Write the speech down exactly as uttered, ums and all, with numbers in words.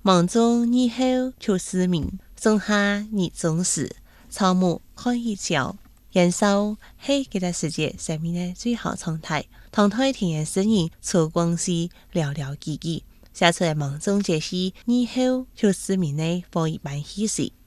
忙中日後求思明，仲夏日中時，草木看一朝。燃燒係這個世界生命的最好狀態。當代田園詩人曹光是寥寥幾句，寫出來忙中這些日後求思明的火一般氣勢。